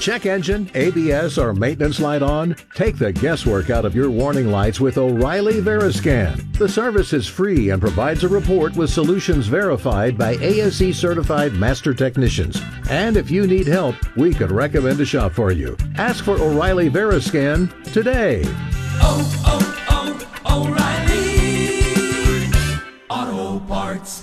check engine, ABS, or maintenance light on? Take the guesswork out of your warning lights with O'Reilly Veriscan. The service is free and provides a report with solutions verified by ASE certified master technicians. And if you need help, we could recommend a shop for you. Ask for O'Reilly Veriscan today. O'Reilly Auto Parts.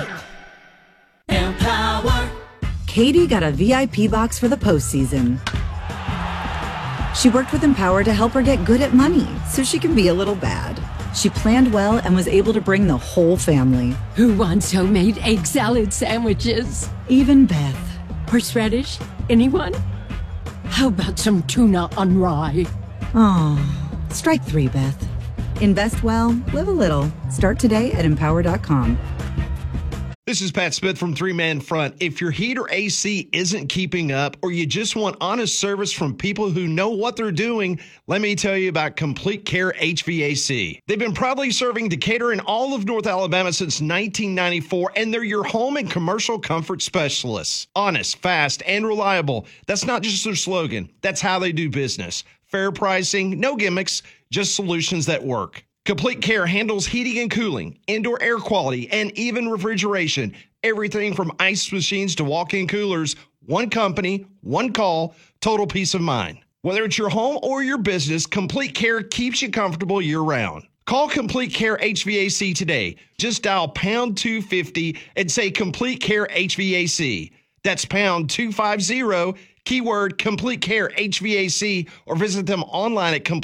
Empower. Katie got a VIP box for the postseason. She worked with Empower to help her get good at money so she can be a little bad. She planned well and was able to bring the whole family. Who wants homemade egg salad sandwiches? Even Beth. Horseradish? Anyone? How about some tuna on rye? Oh, strike three, Beth. Invest well, live a little. Start today at empower.com. This is Pat Smith from Three Man Front. If your heat or AC isn't keeping up, or you just want honest service from people who know what they're doing, let me tell you about Complete Care HVAC. They've been proudly serving Decatur and all of North Alabama since 1994, and they're your home and commercial comfort specialists. Honest, fast, and reliable. That's not just their slogan. That's how they do business. Fair pricing, no gimmicks, just solutions that work. Complete Care handles heating and cooling, indoor air quality, and even refrigeration. Everything from ice machines to walk-in coolers. One company, one call, total peace of mind. Whether it's your home or your business, Complete Care keeps you comfortable year-round. Call Complete Care HVAC today. Just dial pound 250 and say Complete Care HVAC. That's pound 250, keyword Complete Care HVAC, or visit them online at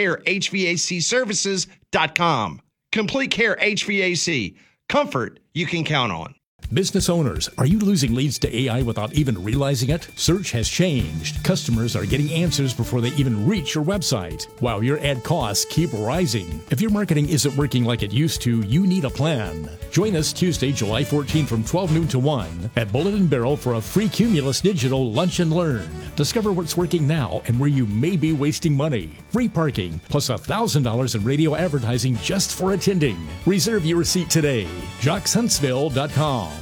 CompleteCareHVACservices.com. Complete Care HVAC. Comfort you can count on. Business owners, are you losing leads to AI without even realizing it? Search has changed. Customers are getting answers before they even reach your website, while your ad costs keep rising. If your marketing isn't working like it used to, you need a plan. Join us Tuesday, July 14 from 12 noon to 1 at Bullet and Barrel for a free Cumulus Digital Lunch and Learn. Discover what's working now and where you may be wasting money. Free parking, plus $1,000 in radio advertising just for attending. Reserve your seat today. JocksHuntsville.com.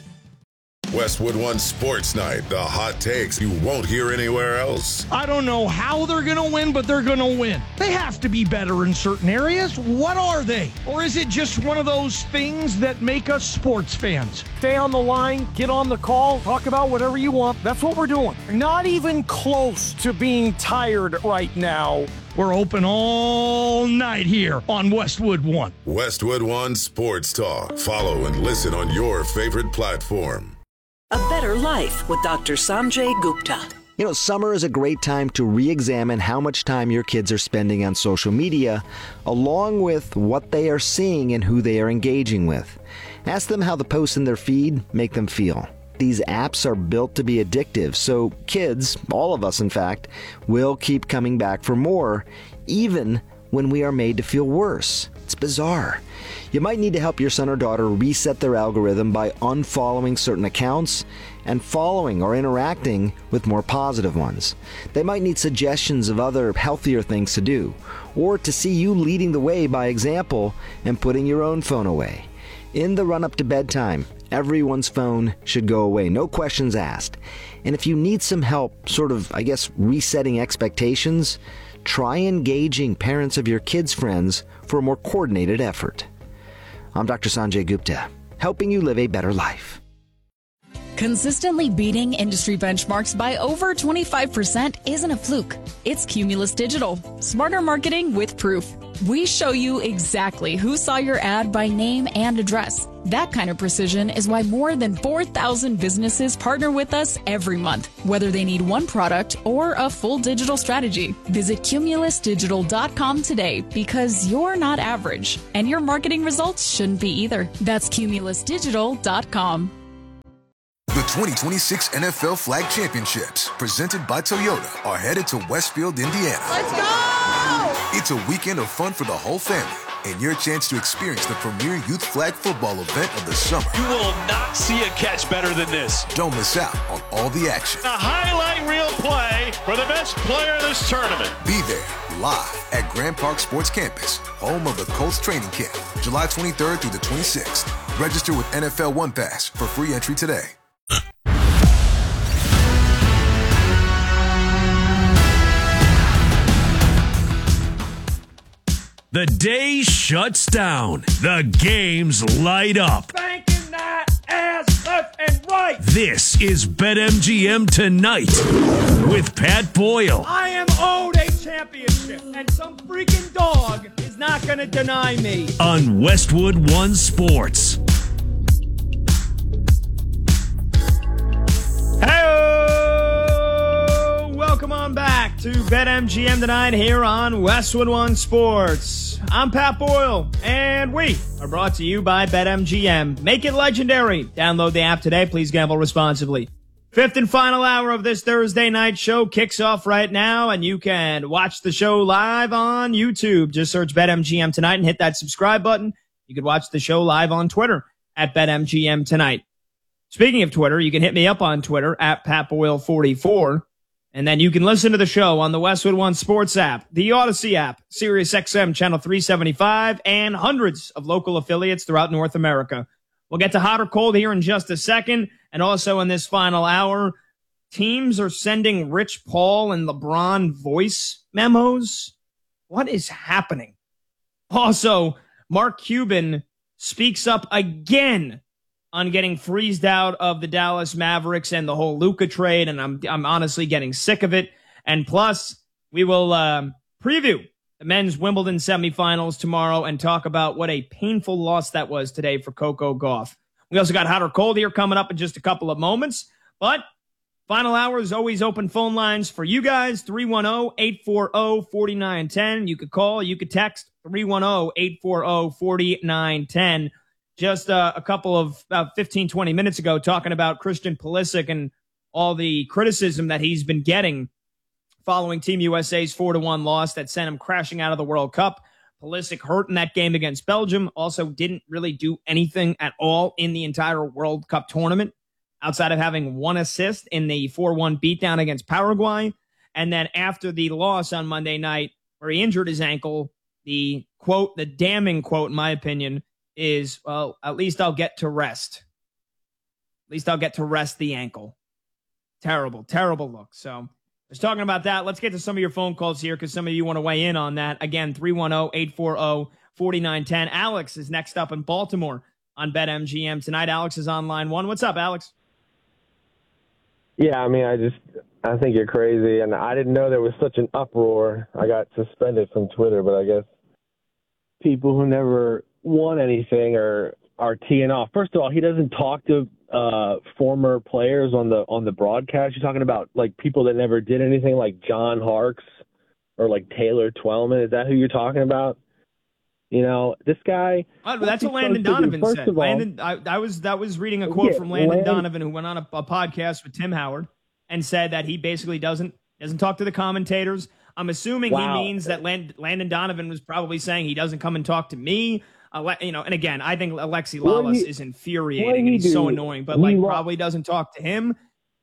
Westwood One Sports Night, the hot takes you won't hear anywhere else. I don't know how they're going to win, but they're going to win. They have to be better in certain areas. What are they? Or is it just one of those things that make us sports fans? Stay on the line, get on the call, talk about whatever you want. That's what we're doing. Not even close to being tired right now. We're open all night here on Westwood One. Westwood One Sports Talk. Follow and listen on your favorite platform. A Better Life with Dr. Sanjay Gupta. You know, summer is a great time to re-examine how much time your kids are spending on social media, along with what they are seeing and who they are engaging with. Ask them how the posts in their feed make them feel. These apps are built to be addictive, so kids, all of us in fact, will keep coming back for more, even when we are made to feel worse. It's bizarre. You might need to help your son or daughter reset their algorithm by unfollowing certain accounts and following or interacting with more positive ones. They might need suggestions of other healthier things to do, or to see you leading the way by example and putting your own phone away. In the run-up to bedtime, everyone's phone should go away, no questions asked. And if you need some help resetting expectations, try engaging parents of your kids' friends for a more coordinated effort. I'm Dr. Sanjay Gupta, helping you live a better life. Consistently beating industry benchmarks by over 25% isn't a fluke. It's Cumulus Digital. Smarter marketing with proof. We show you exactly who saw your ad by name and address. That kind of precision is why more than 4,000 businesses partner with us every month, whether they need one product or a full digital strategy. Visit CumulusDigital.com today, because you're not average, and your marketing results shouldn't be either. That's CumulusDigital.com. The 2026 NFL Flag Championships, presented by Toyota, are headed to Westfield, Indiana. Let's go! It's a weekend of fun for the whole family, and your chance to experience the premier youth flag football event of the summer. You will not see a catch better than this. Don't miss out on all the action. A highlight reel play for the best player in this tournament. Be there, live at Grand Park Sports Campus, home of the Colts training camp, July 23rd through the 26th. Register with NFL One Pass for free entry today. The day shuts down. The games light up. Banking that ass left and right. This is BetMGM Tonight with Pat Boyle. I am owed a championship, and some freaking dog is not going to deny me. On Westwood One Sports. Hey, welcome on back to BetMGM Tonight here on Westwood One Sports. I'm Pat Boyle, and we are brought to you by BetMGM. Make it legendary. Download the app today. Please gamble responsibly. Fifth and final hour of this Thursday night show kicks off right now, and you can watch the show live on YouTube. Just search BetMGM Tonight and hit that subscribe button. You can watch the show live on Twitter at BetMGM Tonight. Speaking of Twitter, you can hit me up on Twitter at PatBoyle44. And then you can listen to the show on the Westwood One Sports app, the Odyssey app, SiriusXM Channel 375, and hundreds of local affiliates throughout North America. We'll get to hot or cold here in just a second. And also in this final hour, teams are sending Rich Paul and LeBron voice memos. What is happening? Also, Mark Cuban speaks up again on getting freezed out of the Dallas Mavericks and the whole Luka trade, and I'm honestly getting sick of it. And plus, we will preview the men's Wimbledon semifinals tomorrow and talk about what a painful loss that was today for Coco Gauff. We also got hot or cold here coming up in just a couple of moments, but final hour is always open phone lines for you guys, 310-840-4910. You could call, you could text, 310-840-4910. Just a couple of about 15, 20 minutes ago, talking about Christian Pulisic and all the criticism that he's been getting following Team USA's 4-1 loss that sent him crashing out of the World Cup. Pulisic hurt in that game against Belgium, also didn't really do anything at all in the entire World Cup tournament, outside of having one assist in the 4-1 beatdown against Paraguay. And then after the loss on Monday night, where he injured his ankle, the quote, the damning quote, in my opinion, is, well, at least I'll get to rest. At least I'll get to rest the ankle. Terrible, terrible look. So, just talking about that. Let's get to some of your phone calls here because some of you want to weigh in on that. Again, 310-840-4910. Alex is next up in Baltimore on BetMGM tonight. Alex is on line one. What's up, Alex? Yeah, I mean, I think you're crazy, and I didn't know there was such an uproar. I got suspended from Twitter, but I guess people who never won anything are teeing off. First of all, he doesn't talk to former players on the broadcast. You're talking about like people that never did anything, like John Harkes or like Taylor Twellman. Is that who you're talking about? You know, this guy. That's what Landon Donovan said. Landon, I was reading a quote from Landon Donovan, who went on a podcast with Tim Howard and said that he basically doesn't talk to the commentators. I'm assuming he means that Landon Donovan was probably saying he doesn't come and talk to me. And again, I think Alexi Lalas is infuriating and he's so annoying, but probably doesn't talk to him.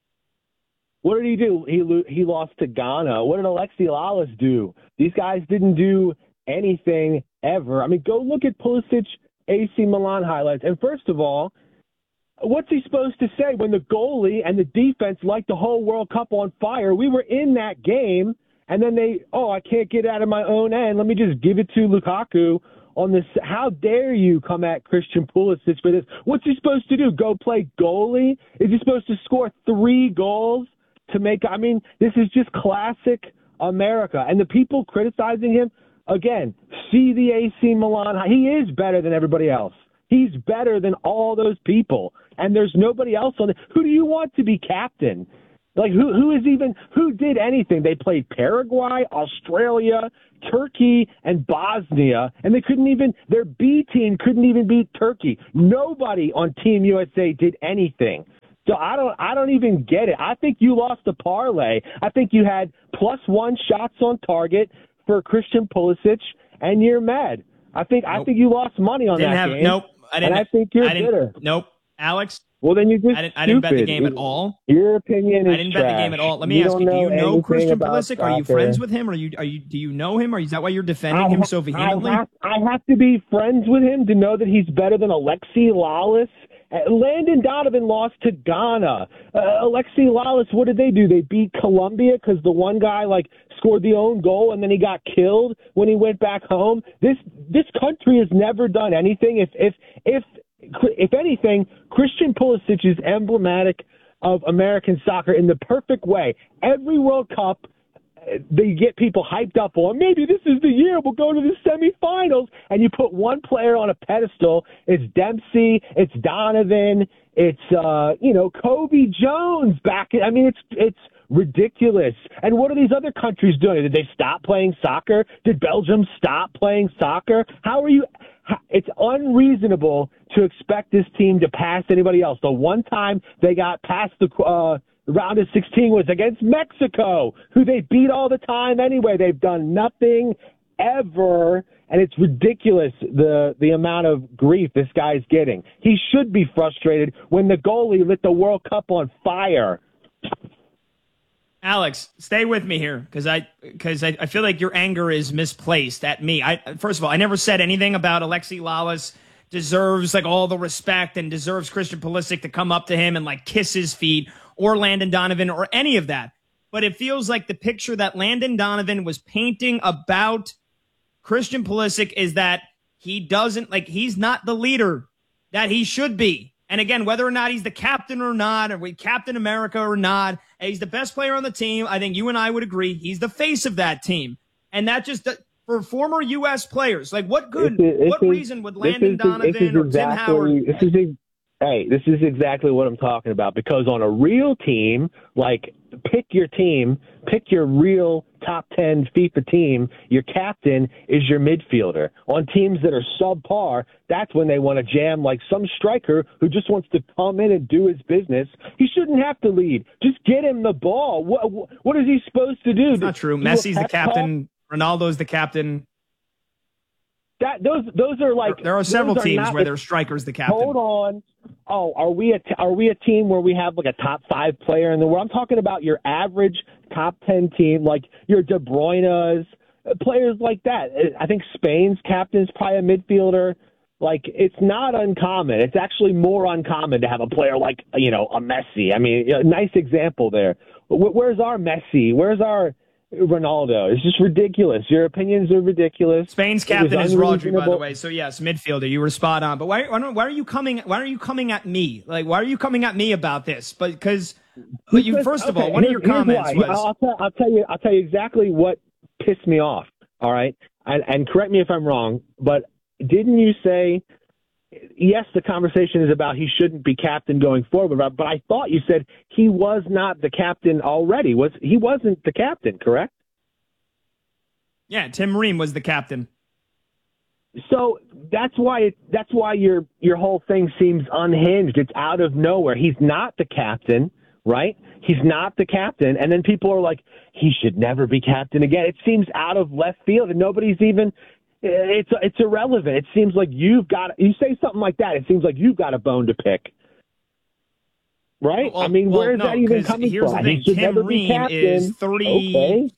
What did he do? He lost to Ghana. What did Alexi Lalas do? These guys didn't do anything ever. I mean, go look at Pulisic AC Milan highlights. And first of all, what's he supposed to say when the goalie and the defense light the whole World Cup on fire? We were in that game, and then I can't get out of my own end. Let me just give it to Lukaku on this. How dare you come at Christian Pulisic for this? What's he supposed to do? Go play goalie? Is he supposed to score 3 goals to make? I mean, this is just classic America. And the people criticizing him, again, see the AC Milan. He is better than everybody else. He's better than all those people. And there's nobody else on it. Who do you want to be captain? Like, who did anything? They played Paraguay, Australia, Turkey, and Bosnia, and their B team couldn't even beat Turkey. Nobody on Team USA did anything. So I don't even get it. I think you lost the parlay. I think you had +1 shots on target for Christian Pulisic, and you're mad. I think you lost money on that game. Nope. I think you're bitter. Nope. Alex? Well, then you're just I didn't bet the game at all. Your opinion is I didn't bet the game at all. Let me ask you, do you know Christian Pulisic? Are you friends with him? Do you know him? Or is that why you're defending him so vehemently? I have to be friends with him to know that he's better than Alexi Lalas Landon Donovan lost to Ghana. Alexi Lalas, what did they do? They beat Colombia because the one guy scored the own goal and then he got killed when he went back home. This country has never done anything. If anything, Christian Pulisic is emblematic of American soccer in the perfect way. Every World Cup, they get people hyped up on, maybe this is the year we'll go to the semifinals, and you put one player on a pedestal. It's Dempsey, it's Donovan, it's Kobe Jones back. I mean, it's ridiculous. And what are these other countries doing? Did they stop playing soccer? Did Belgium stop playing soccer? It's unreasonable to expect this team to pass anybody else. The one time they got past the round of 16 was against Mexico, who they beat all the time anyway. They've done nothing ever, and it's ridiculous the amount of grief this guy's getting. He should be frustrated when the goalie lit the World Cup on fire. Alex, stay with me here because I feel like your anger is misplaced at me. First of all, I never said anything about Alexi Lalas deserves all the respect and deserves Christian Pulisic to come up to him and kiss his feet, or Landon Donovan, or any of that. But it feels like the picture that Landon Donovan was painting about Christian Pulisic is that he doesn't, he's not the leader that he should be. And again, whether or not he's the captain or not, or Captain America or not, he's the best player on the team. I think you and I would agree he's the face of that team. And that just, for former U.S. players, what reason would Landon Donovan or Tim Howard... This is exactly what I'm talking about, because on a real team, pick your team, pick your real top 10 FIFA team, your captain is your midfielder. On teams that are subpar, that's when they want to jam some striker who just wants to come in and do his business. He shouldn't have to lead. Just get him the ball. What is he supposed to do? It's not true. Messi's the captain. Ronaldo's the captain. Those are there are several teams where their striker's the captain. Hold on. Oh, are we a team where we have a top 5 player in the world? I'm talking about your average top 10 team, your De Bruyne's, players like that. I think Spain's captain is probably a midfielder. It's not uncommon. It's actually more uncommon to have a player like a Messi. I mean, a nice example there. Where's our Messi? Where's our Ronaldo? It's just ridiculous. Your opinions are ridiculous. Spain's captain is Rodri, by the way. So yes, midfielder. You were spot on. But why are you coming? Why are you coming at me? Why are you coming at me about this? Because first of all, one of your comments was. I'll tell you exactly what pissed me off. All right, and correct me if I'm wrong, but didn't you say? Yes, the conversation is about he shouldn't be captain going forward, but I thought you said he was not the captain already. He wasn't the captain, correct? Yeah, Tim Ream was the captain. So that's why your whole thing seems unhinged. It's out of nowhere. He's not the captain, right? He's not the captain, and then people are like, he should never be captain again. It seems out of left field, and nobody's even. It's irrelevant. It seems like you say something like that, it seems like you've got a bone to pick. Right? Well, I mean, where is that even coming here's from? The thing. Tim Ream is 30. Okay.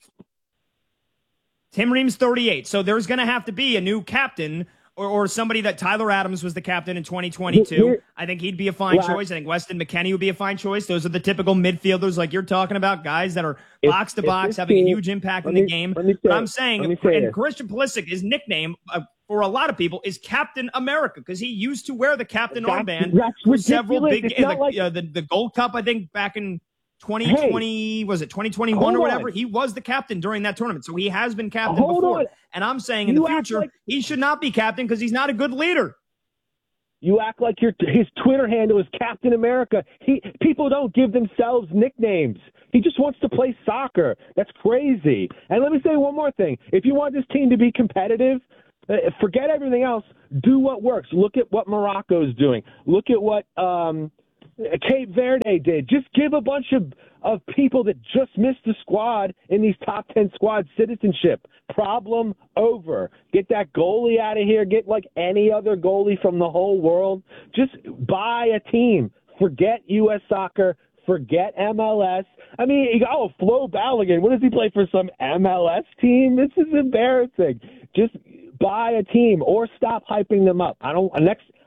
Tim Ream's 38. So there's going to have to be a new captain or somebody that Tyler Adams was the captain in 2022. I think he'd be a fine choice. I think Weston McKennie would be a fine choice. Those are the typical midfielders like you're talking about, guys that are box to box, having a huge impact in the game. But I'm saying, and Christian Pulisic, his nickname for a lot of people is Captain America because he used to wear the captain armband for several big, the Gold Cup, I think, back in 2020, was it 2021 or whatever? He was the captain during that tournament. So he has been captain before. And I'm saying in the future, he should not be captain because he's not a good leader. You act like his Twitter handle is Captain America. People don't give themselves nicknames. He just wants to play soccer. That's crazy. And let me say one more thing. If you want this team to be competitive, forget everything else. Do what works. Look at what Morocco's doing. Look at what Cape Verde did. Just give a bunch of people that just missed the squad in these top 10 squads citizenship. Problem over. Get that goalie out of here. Get any other goalie from the whole world. Just buy a team. Forget U.S. soccer. Forget MLS. I mean, Flo Balogun. What does he play for, some MLS team? This is embarrassing. Just buy a team or stop hyping them up.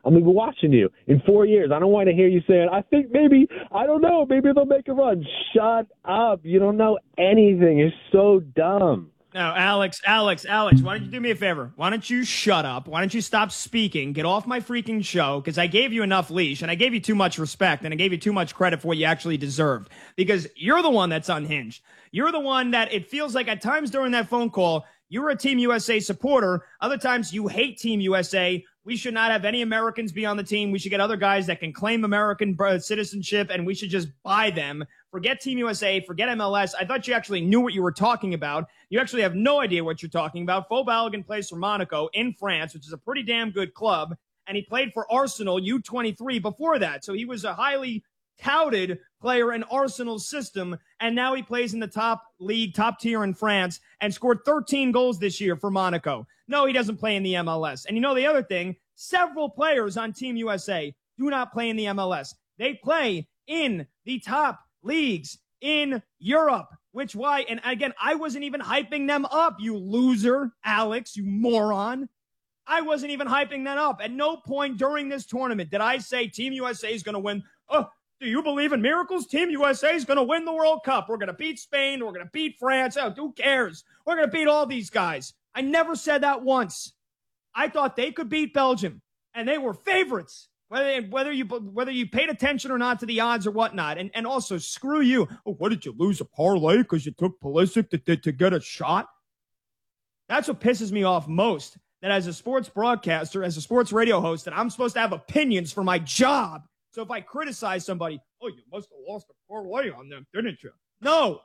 I'm going to be watching you in 4 years. I don't want to hear you saying, I think maybe, I don't know, maybe they'll make a run. Shut up. You don't know anything. You're so dumb. No, Alex, why don't you do me a favor? Why don't you shut up? Why don't you stop speaking? Get off my freaking show, because I gave you enough leash, and I gave you too much respect, and I gave you too much credit for what you actually deserved, because you're the one that's unhinged. You're the one that it feels like at times during that phone call, you were a Team USA supporter. Other times you hate Team USA. We should not have any Americans be on the team. We should get other guys that can claim American citizenship, and we should just buy them. Forget Team USA. Forget MLS. I thought you actually knew what you were talking about. You actually have no idea what you're talking about. Faux Balogun plays for Monaco in France, which is a pretty damn good club, and he played for Arsenal U23 before that. So he was a highly touted player in Arsenal's system, and now he plays in the top league, top tier in France, and scored 13 goals this year for Monaco. No, he doesn't play in the MLS. And you know the other thing, several players on Team USA do not play in the MLS. They play in the top leagues in Europe, and again, I wasn't even hyping them up, you loser, Alex, you moron. I wasn't even hyping that up. At no point during this tournament did I say Team USA is going to win. Oh, do you believe in miracles? Team USA is going to win the World Cup. We're going to beat Spain. We're going to beat France. Oh, who cares? We're going to beat all these guys. I never said that once. I thought they could beat Belgium, and they were favorites, whether you paid attention or not to the odds or whatnot. And also, screw you. Oh, what, did you lose a parlay because you took Pulisic to get a shot? That's what pisses me off most, that as a sports broadcaster, as a sports radio host, that I'm supposed to have opinions for my job. So if I criticize somebody, oh, you must have lost a parlay on them, didn't you? No.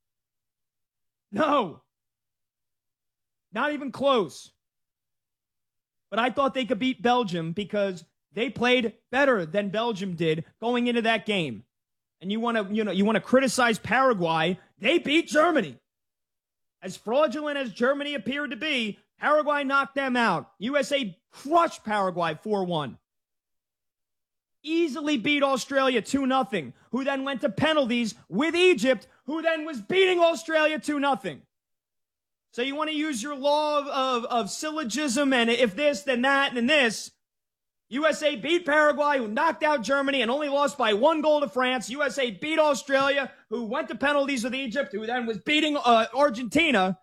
Not even close. But I thought they could beat Belgium because they played better than Belgium did going into that game. And you want to criticize Paraguay, they beat Germany. As fraudulent as Germany appeared to be, Paraguay knocked them out. USA crushed Paraguay 4-1. Easily beat Australia 2-0, who then went to penalties with Egypt, who then was beating Australia 2-0. So you want to use your law of syllogism, and if this, then that, and this. USA beat Paraguay, who knocked out Germany and only lost by 1 goal to France. USA beat Australia, who went to penalties with Egypt, who then was beating Argentina.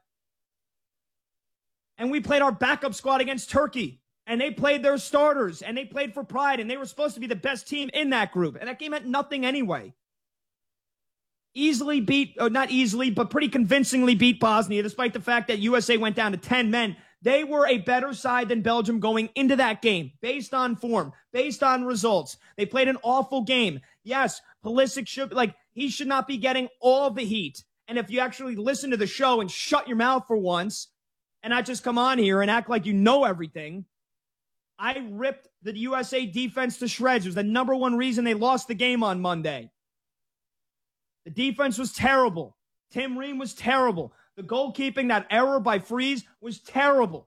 And we played our backup squad against Turkey. And they played their starters, and they played for pride, and they were supposed to be the best team in that group. And that game meant nothing anyway. Easily beat, or not easily, but pretty convincingly beat Bosnia, despite the fact that USA went down to 10 men. They were a better side than Belgium going into that game, based on form, based on results. They played an awful game. Yes, Pulisic he should not be getting all the heat. And if you actually listen to the show and shut your mouth for once, and not just come on here and act like you know everything, I ripped the USA defense to shreds. It was the number one reason they lost the game on Monday. The defense was terrible. Tim Ream was terrible. The goalkeeping, that error by Freeze, was terrible.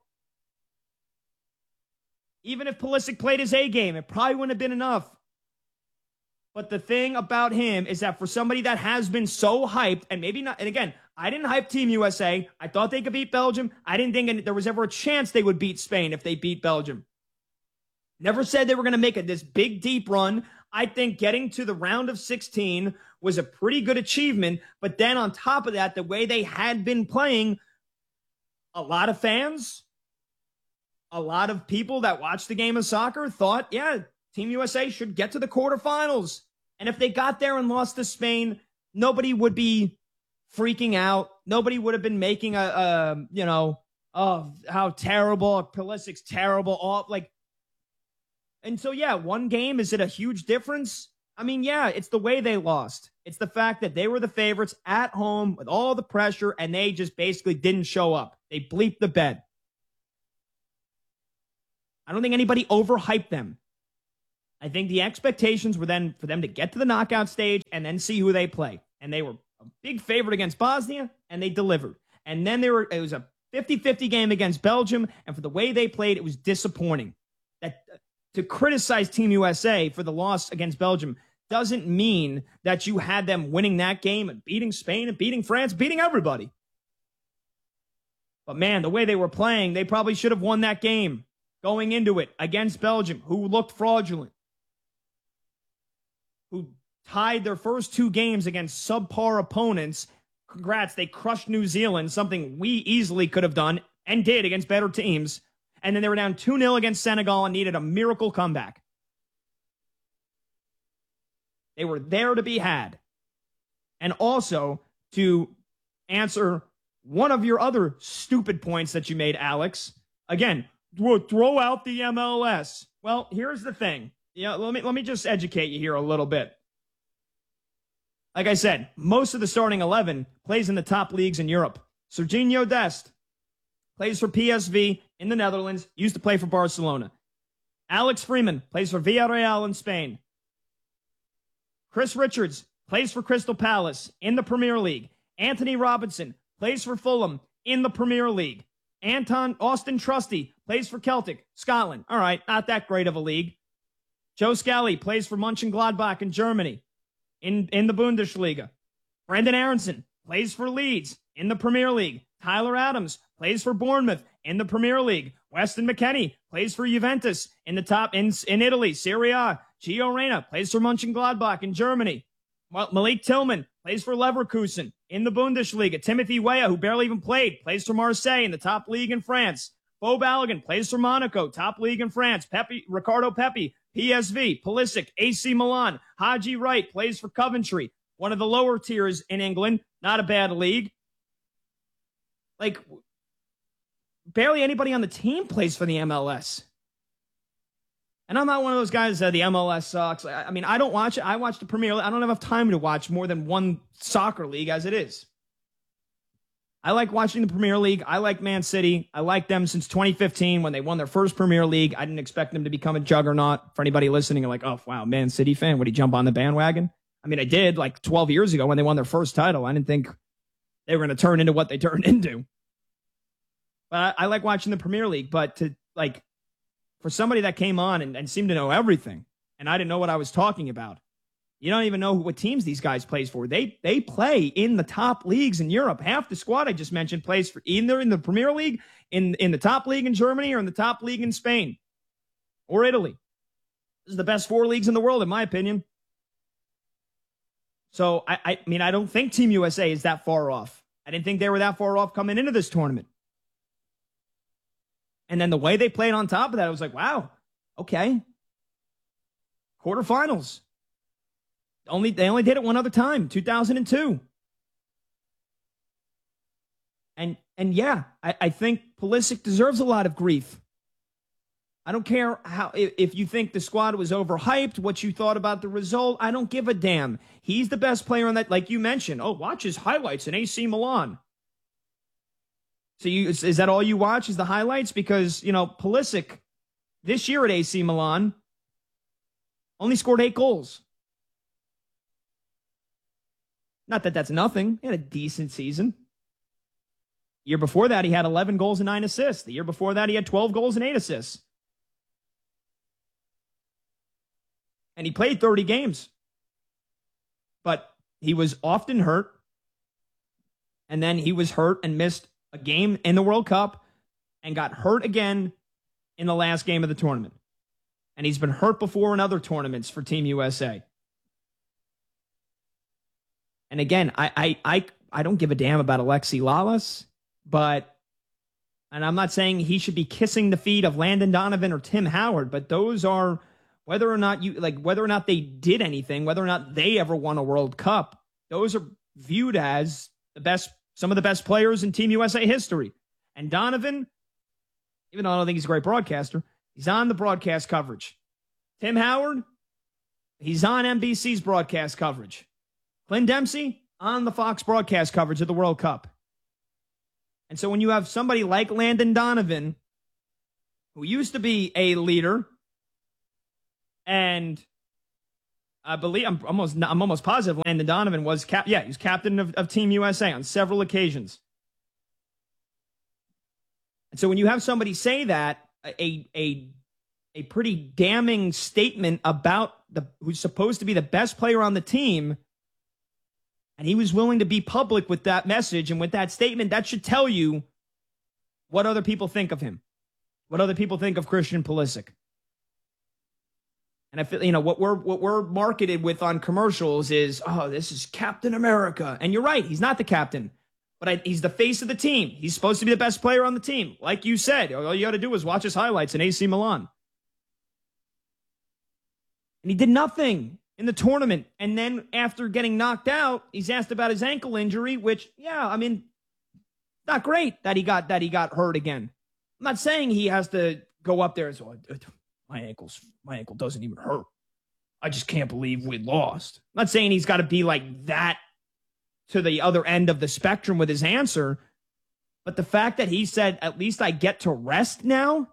Even if Pulisic played his A game, it probably wouldn't have been enough. But the thing about him is that for somebody that has been so hyped, and maybe not, and again, I didn't hype Team USA. I thought they could beat Belgium. I didn't think there was ever a chance they would beat Spain if they beat Belgium. Never said they were going to make this big, deep run. I think getting to the round of 16 was a pretty good achievement. But then on top of that, the way they had been playing, a lot of fans, a lot of people that watched the game of soccer thought, yeah, Team USA should get to the quarterfinals. And if they got there and lost to Spain, nobody would be freaking out. Nobody would have been making oh, how terrible, Pulisic's terrible, and so, yeah, one game, is it a huge difference? I mean, yeah, it's the way they lost. It's the fact that they were the favorites at home with all the pressure, and they just basically didn't show up. They bleeped the bed. I don't think anybody overhyped them. I think the expectations were then for them to get to the knockout stage and then see who they play. And they were a big favorite against Bosnia, and they delivered. And then it was a 50-50 game against Belgium, and for the way they played, it was disappointing. To criticize Team USA for the loss against Belgium doesn't mean that you had them winning that game and beating Spain and beating France, beating everybody. But man, the way they were playing, they probably should have won that game. going into it against Belgium, who looked fraudulent, who tied their first 2 games against subpar opponents. Congrats, they crushed New Zealand, something we easily could have done and did against better teams. And then they were down 2-0 against Senegal and needed a miracle comeback. They were there to be had. And also, to answer one of your other stupid points that you made, Alex, again, throw out the MLS. Well, here's the thing. Let me just educate you here a little bit. Like I said, most of the starting 11 plays in the top leagues in Europe. Serginho Dest plays for PSV in the Netherlands, used to play for Barcelona. Alex Freeman plays for Villarreal in Spain. Chris Richards plays for Crystal Palace in the Premier League. Anthony Robinson plays for Fulham in the Premier League. Austin Trusty plays for Celtic, Scotland. All right, not that great of a league. Joe Scally plays for Mönchengladbach in Germany in the Bundesliga. Brendan Aronson plays for Leeds in the Premier League. Tyler Adams plays for Bournemouth in the Premier League. Weston McKennie plays for Juventus in the top in Italy, Serie A. Gio Reyna plays for Mönchengladbach in Germany. Malik Tillman plays for Leverkusen in the Bundesliga. Timothy Weah, who barely even played, plays for Marseille in the top league in France. Bo Balogun plays for Monaco, top league in France. Ricardo Pepi, PSV. Pulisic, AC Milan. Haji Wright plays for Coventry, one of the lower tiers in England. Not a bad league. Like, barely anybody on the team plays for the MLS. And I'm not one of those guys that the MLS sucks. I mean, I don't watch it. I watch the Premier League. I don't have enough time to watch more than one soccer league as it is. I like watching the Premier League. I like Man City. I like them since 2015 when they won their first Premier League. I didn't expect them to become a juggernaut. For anybody listening, like, oh, wow, Man City fan. Would he jump on the bandwagon? I mean, I did like 12 years ago when they won their first title. I didn't think they were going to turn into what they turned into. But I like watching the Premier League. But to like, for somebody that came on and seemed to know everything, and I didn't know what I was talking about, you don't even know what teams these guys plays for. They play in the top leagues in Europe. Half the squad I just mentioned plays for either in the Premier League, in the top league in Germany, or in the top league in Spain or Italy. This is the best 4 leagues in the world, in my opinion. So, I mean, I don't think Team USA is that far off. I didn't think they were that far off coming into this tournament. And then the way they played on top of that, I was like, wow, okay. Quarterfinals. They only did it one other time, 2002. And yeah, I think Pulisic deserves a lot of grief. I don't care if you think the squad was overhyped, what you thought about the result. I don't give a damn. He's the best player on that, like you mentioned. Oh, watch his highlights in AC Milan. So is that all you watch is the highlights? Because, Pulisic this year at AC Milan only scored 8 goals. Not that that's nothing. He had a decent season. The year before that, he had 11 goals and 9 assists. The year before that, he had 12 goals and 8 assists. And he played 30 games. But he was often hurt. And then he was hurt and missed a game in the World Cup and got hurt again in the last game of the tournament. And he's been hurt before in other tournaments for Team USA. And again, I don't give a damn about Alexi Lalas, and I'm not saying he should be kissing the feet of Landon Donovan or Tim Howard, but those are whether or not they did anything, whether or not they ever won a World Cup, those are viewed as some of the best players in Team USA history. And Donovan, even though I don't think he's a great broadcaster, he's on the broadcast coverage. Tim Howard, he's on NBC's broadcast coverage. Clint Dempsey on the Fox broadcast coverage of the World Cup. And so when you have somebody like Landon Donovan, who used to be a leader, and I believe I'm almost positive Landon Donovan was he was captain of Team USA on several occasions. And so when you have somebody say that, a pretty damning statement about who's supposed to be the best player on the team, and he was willing to be public with that message and with that statement, that should tell you what other people think of him. what other people think of Christian Pulisic. And I feel, what we're marketed with on commercials is, oh, this is Captain America. And you're right, he's not the captain, but he's the face of the team. He's supposed to be the best player on the team. Like you said, all you got to do is watch his highlights in AC Milan. And he did nothing in the tournament. And then after getting knocked out, he's asked about his ankle injury, which, not great that he got hurt again. I'm not saying he has to go up there and say, my ankle doesn't even hurt. I just can't believe we lost. I'm not saying he's got to be like that to the other end of the spectrum with his answer. But the fact that he said, at least I get to rest now,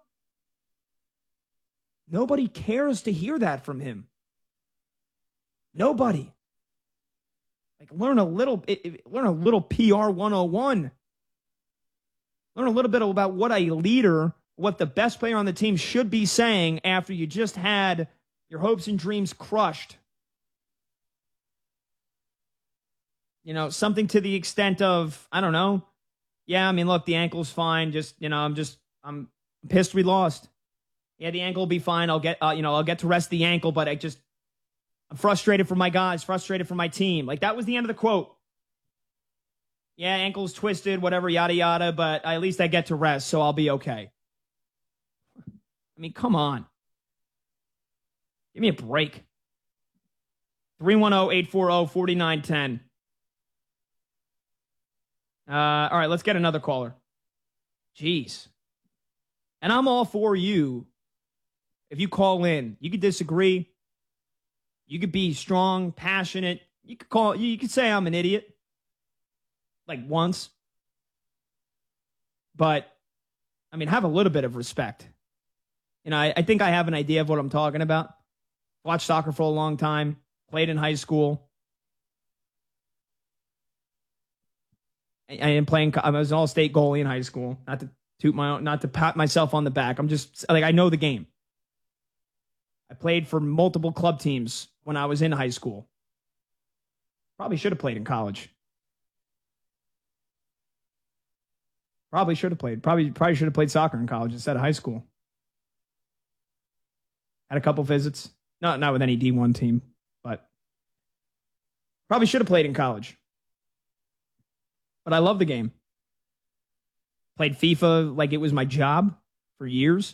nobody cares to hear that from him. Nobody. Like, learn a little PR 101. Learn a little bit about what a leader, what the best player on the team should be saying after you just had your hopes and dreams crushed. Something to the extent of, I don't know. Yeah, look, the ankle's fine. I'm pissed we lost. Yeah, the ankle will be fine. I'll get to rest the ankle, but I'm frustrated for my guys, frustrated for my team. Like, that was the end of the quote. Yeah, ankle's twisted, whatever, yada, yada, but at least I get to rest, so I'll be okay. Come on. Give me a break. 310-840-4910. All right, let's get another caller. Jeez. And I'm all for you. If you call in, you could disagree. You could be strong, passionate. You could say I'm an idiot. Like once. But, have a little bit of respect. I think I have an idea of what I'm talking about. Watched soccer for a long time. Played in high school. I was an all-state goalie in high school. Not to pat myself on the back. I'm just, I know the game. I played for multiple club teams when I was in high school. Probably should have played in college. Probably should have played. Probably should have played soccer in college instead of high school. Had a couple visits. Not with any D1 team, but probably should have played in college. But I love the game. Played FIFA like it was my job for years.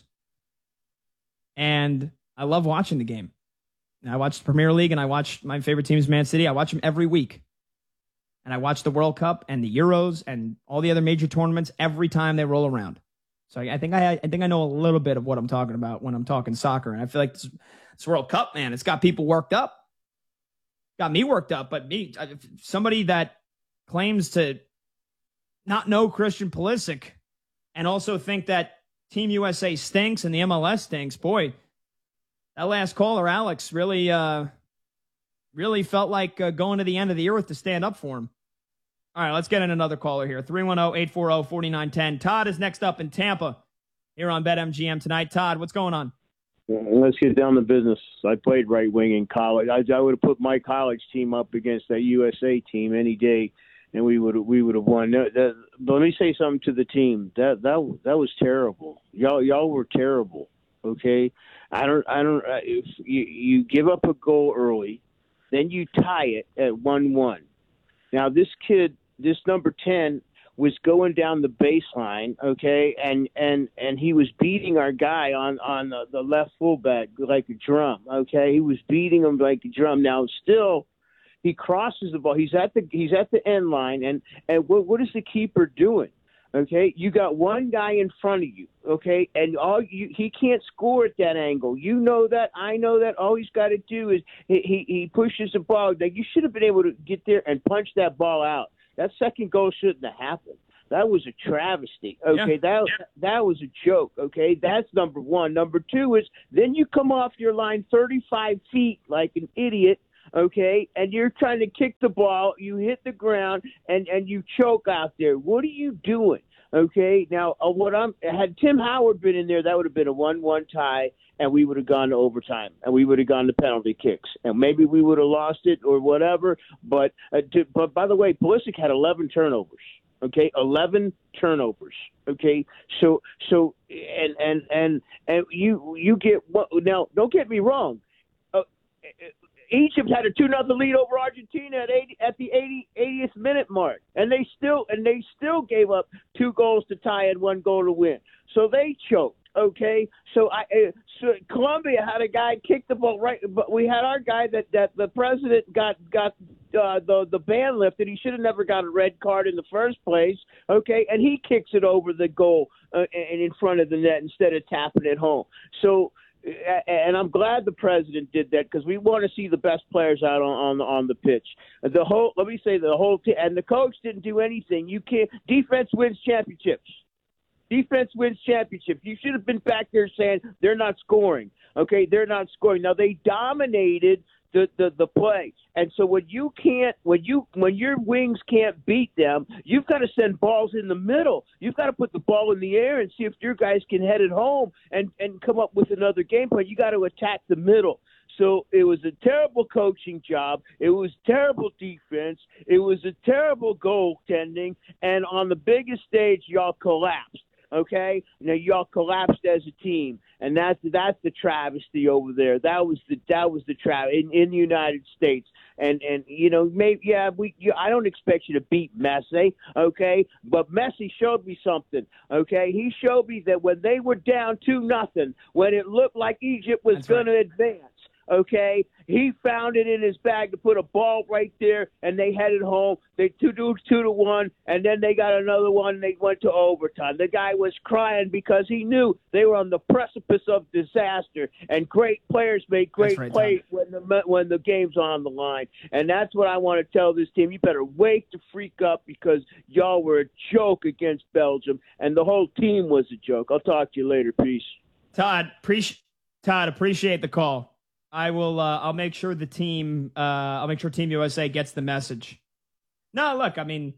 And I love watching the game. And I watch the Premier League, and I watch my favorite teams, Man City. I watch them every week. And I watch the World Cup and the Euros and all the other major tournaments every time they roll around. So I think I know a little bit of what I'm talking about when I'm talking soccer. And I feel like this World Cup, man, it's got people worked up. Got me worked up, but somebody that claims to not know Christian Pulisic and also think that Team USA stinks and the MLS stinks, boy, that last caller, Alex, really felt like going to the end of the earth to stand up for him. All right, let's get in another caller here. 310-840-4910. Todd is next up in Tampa here on BetMGM tonight. Todd, what's going on? Let's get down to business. I played right wing in college. I would have put my college team up against that USA team any day, and we would have won. But let me say something to the team. That was terrible. Y'all were terrible. Okay, I don't. If you give up a goal early, then you tie it at 1-1. Now this kid, this number 10, was going down the baseline, okay, and he was beating our guy on the left fullback like a drum, okay. He was beating him like a drum. Now still, he crosses the ball. He's at the end line, and what is the keeper doing? Okay, you got one guy in front of you, okay, and he can't score at that angle. You know that, I know that. All he's got to do is he pushes the ball. Like, you should have been able to get there and punch that ball out. That second goal shouldn't have happened. That was a travesty. Okay, yeah. That was a joke. Okay, that's number one. Number two is then you come off your line 35 feet like an idiot. Okay, and you're trying to kick the ball, you hit the ground, and you choke out there. What are you doing? Okay, now had Tim Howard been in there, that would have been a 1-1 tie, and we would have gone to overtime, and we would have gone to penalty kicks, and maybe we would have lost it or whatever. But by the way, Pulisic had 11 turnovers. Okay, 11 turnovers. Okay, so and you get what? Now, don't get me wrong. Egypt had a 2-0 lead over Argentina at the 80th minute mark, and they still gave up 2 goals to tie and 1 goal to win. So they choked. Okay, so Colombia had a guy kick the ball right, but we had our guy that the president got the ban lifted. He should have never got a red card in the first place. Okay, and he kicks it over the goal and in front of the net instead of tapping it home. So. And I'm glad the president did that because we want to see the best players out on the pitch. Let me say the whole team, and the coach didn't do anything. You can't. Defense wins championships. Defense wins championships. You should have been back there saying they're not scoring. Okay, they're not scoring. Now they dominated the play, and so when your wings can't beat them, you've got to send balls in the middle. You've got to put the ball in the air and see if your guys can head it home and come up with another game plan. You got to attack the middle. So it was a terrible coaching job. It was terrible defense. It was a terrible goaltending, and on the biggest stage, y'all collapsed. Okay, y'all collapsed as a team, and that's the travesty over there. That was the travesty in the United States, and maybe I don't expect you to beat Messi, okay, but Messi showed me something, okay. He showed me that when they were down 2-0, when it looked like Egypt was going to advance. Okay, he found it in his bag to put a ball right there, and they headed home. They 2-1, and then they got another one. And they went to overtime. The guy was crying because he knew they were on the precipice of disaster. And great players make great plays when the game's on the line. And that's what I want to tell this team. You better wake the freak up because y'all were a joke against Belgium, and the whole team was a joke. I'll talk to you later. Peace. Todd, appreciate the call. I will. I'll make sure Team USA gets the message. No, look. I mean,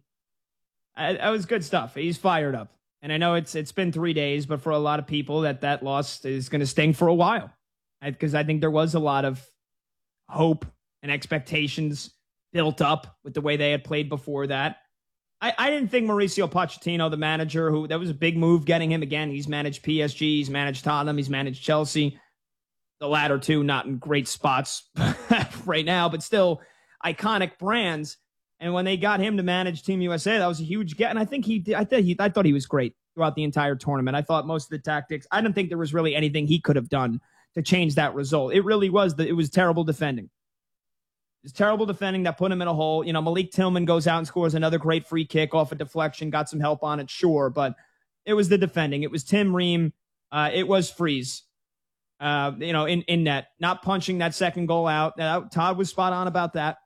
that was good stuff. He's fired up, and I know it's been 3 days, but for a lot of people, that loss is going to sting for a while, because I think there was a lot of hope and expectations built up with the way they had played before that. I didn't think Mauricio Pochettino, the manager, that was a big move getting him again. He's managed PSG, he's managed Tottenham, he's managed Chelsea. The latter two not in great spots right now, but still iconic brands. And when they got him to manage Team USA, that was a huge get. And I think I thought he was great throughout the entire tournament. I thought most of the tactics, I don't think there was really anything he could have done to change that result. It really was it was terrible defending. It was terrible defending that put him in a hole. Malik Tillman goes out and scores another great free kick off a deflection, got some help on it, sure, but it was the defending. It was Tim Ream. It was Freeze. In net, not punching that second goal out. Todd was spot on about that.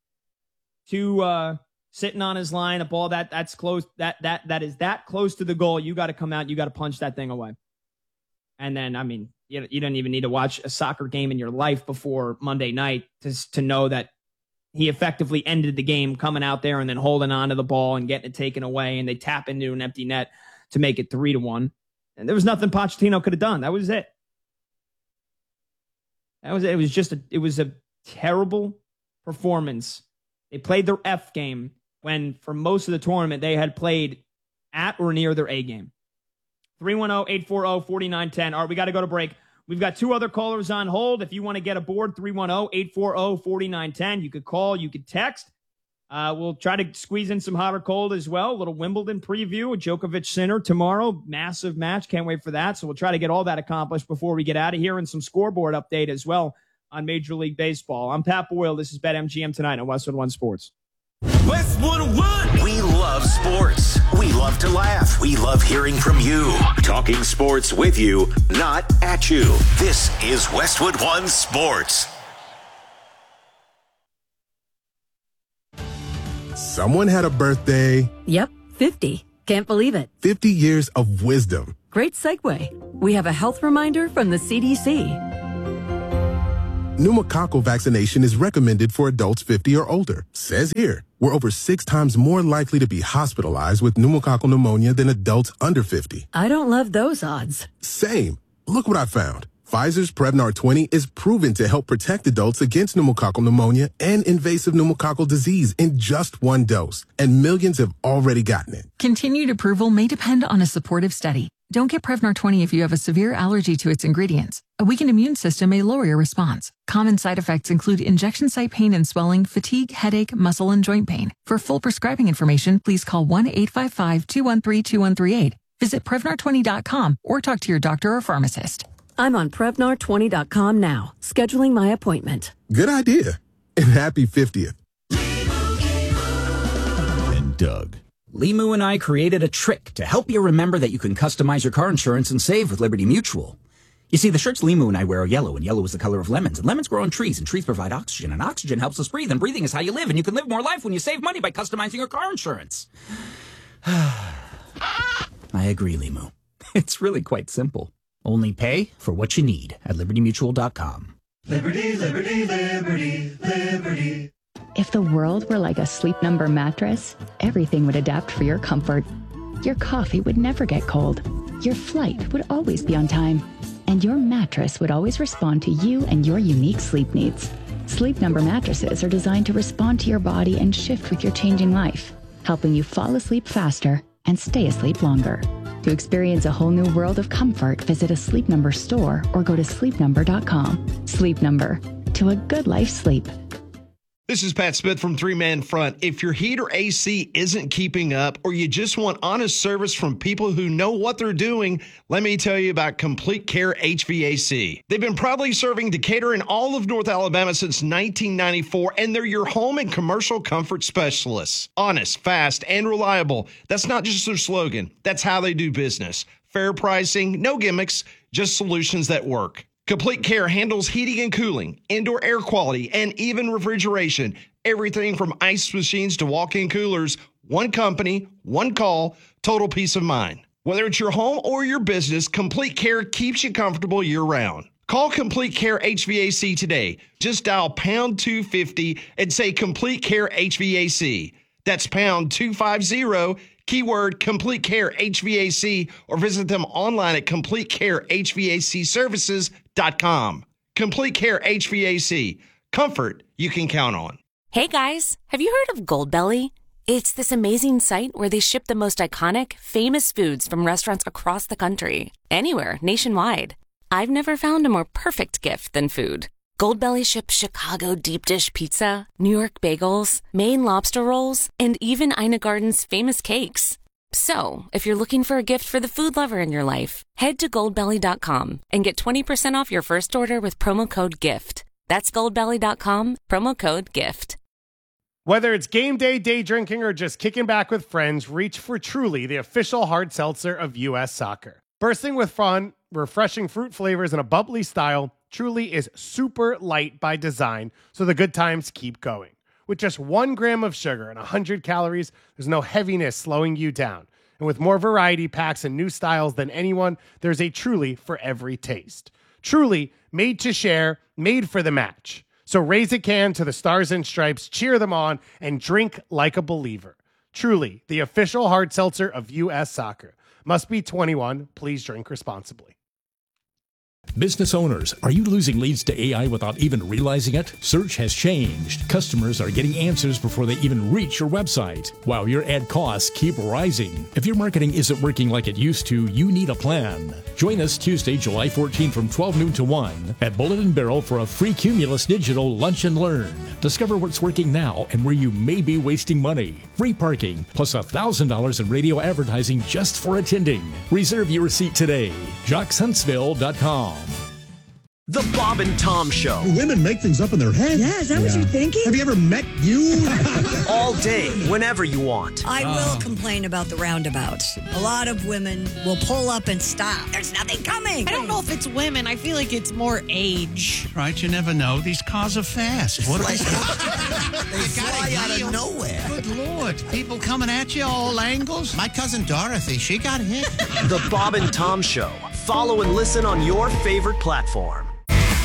Sitting on his line, a ball that's close, that is that close to the goal. You got to come out. You got to punch that thing away. And then, I mean, you don't even need to watch a soccer game in your life before Monday night to know that he effectively ended the game coming out there and then holding on to the ball and getting it taken away. And they tap into an empty net to make it 3-1. And there was nothing Pochettino could have done. That was it. It was a terrible performance. They played their F game when for most of the tournament they had played at or near their A game. 310-840-4910. All right, we got to go to break. We've got 2 other callers on hold. If you want to get aboard, 310-840-4910. You could call, you could text. We'll try to squeeze in some hot or cold as well. A little Wimbledon preview, a Djokovic Sinner tomorrow. Massive match. Can't wait for that. So we'll try to get all that accomplished before we get out of here, and some scoreboard update as well on Major League Baseball. I'm Pat Boyle. This is BetMGM tonight on Westwood One Sports. Westwood One. We love sports. We love to laugh. We love hearing from you. Talking sports with you, not at you. This is Westwood One Sports. Someone had a birthday. Yep, 50. Can't believe it. 50 years of wisdom. Great segue. We have a health reminder from the CDC. Pneumococcal vaccination is recommended for adults 50 or older. Says here, we're over 6 times more likely to be hospitalized with pneumococcal pneumonia than adults under 50. I don't love those odds. Same. Look what I found. Pfizer's Prevnar 20 is proven to help protect adults against pneumococcal pneumonia and invasive pneumococcal disease in just one dose, and millions have already gotten it. Continued approval may depend on a supportive study. Don't get Prevnar 20 if you have a severe allergy to its ingredients. A weakened immune system may lower your response. Common side effects include injection site pain and swelling, fatigue, headache, muscle, and joint pain. For full prescribing information, please call 1-855-213-2138. Visit Prevnar20.com or talk to your doctor or pharmacist. I'm on Prevnar20.com now, scheduling my appointment. Good idea. And happy 50th. And Doug. Limu and I created a trick to help you remember that you can customize your car insurance and save with Liberty Mutual. You see, the shirts Limu and I wear are yellow, and yellow is the color of lemons, and lemons grow on trees, and trees provide oxygen, and oxygen helps us breathe, and breathing is how you live, and you can live more life when you save money by customizing your car insurance. I agree, Limu. It's really quite simple. Only pay for what you need at LibertyMutual.com. Liberty, liberty, liberty, liberty. If the world were like a Sleep Number mattress, everything would adapt for your comfort. Your coffee would never get cold. Your flight would always be on time. And your mattress would always respond to you and your unique sleep needs. Sleep Number mattresses are designed to respond to your body and shift with your changing life, helping you fall asleep faster and stay asleep longer. To experience a whole new world of comfort, visit a Sleep Number store or go to sleepnumber.com. Sleep Number. To a good life's sleep. This is Pat Smith from Three Man Front. If your heat or AC isn't keeping up, or you just want honest service from people who know what they're doing, let me tell you about Complete Care HVAC. They've been proudly serving Decatur and all of North Alabama since 1994, and they're your home and commercial comfort specialists. Honest, fast, and reliable. That's not just their slogan. That's how they do business. Fair pricing, no gimmicks, just solutions that work. Complete Care handles heating and cooling, indoor air quality, and even refrigeration. Everything from ice machines to walk-in coolers. One company, one call, total peace of mind. Whether it's your home or your business, Complete Care keeps you comfortable year-round. Call Complete Care HVAC today. Just dial pound 250 and say Complete Care HVAC. That's pound 250, keyword Complete Care HVAC, or visit them online at CompleteCareHVACServices.com. Complete Care HVAC. Comfort you can count on. Hey guys, have you heard of Goldbelly? It's this amazing site where they ship the most iconic, famous foods from restaurants across the country, anywhere, nationwide. I've never found a more perfect gift than food. Goldbelly ships Chicago deep dish pizza, New York bagels, Maine lobster rolls, and even Ina Garden's famous cakes. So, if you're looking for a gift for the food lover in your life, head to Goldbelly.com and get 20% off your first order with promo code GIFT. That's Goldbelly.com, promo code GIFT. Whether it's game day, day drinking, or just kicking back with friends, reach for Truly, the official hard seltzer of U.S. Soccer. Bursting with fun, refreshing fruit flavors, and a bubbly style, Truly is super light by design, so the good times keep going. With just 1 gram of sugar and 100 calories, there's no heaviness slowing you down. And with more variety packs and new styles than anyone, there's a Truly for every taste. Truly, made to share, made for the match. So raise a can to the Stars and Stripes, cheer them on, and drink like a believer. Truly, the official hard seltzer of U.S. Soccer. Must be 21. Please drink responsibly. Business owners, are you losing leads to AI without even realizing it? Search has changed. Customers are getting answers before they even reach your website, while your ad costs keep rising. If your marketing isn't working like it used to, you need a plan. Join us Tuesday, July 14 from 12 noon to 1 at Bullet and Barrel for a free Cumulus Digital Lunch and Learn. Discover what's working now and where you may be wasting money. Free parking, plus $1,000 in radio advertising just for attending. Reserve your seat today. JockSuntsville.com. The Bob and Tom Show. Do women make things up in their heads? Yeah, is that what you're thinking? Have you ever met you? All day, whenever you want. I will complain about the roundabouts. A lot of women will pull up and stop. There's nothing coming. I don't know if it's women. I feel like it's more age. Right, you never know. These cars are fast. What They fly out of nowhere. Good Lord. People coming at you all angles. My cousin Dorothy, she got hit. The Bob and Tom Show. Follow and listen on your favorite platform.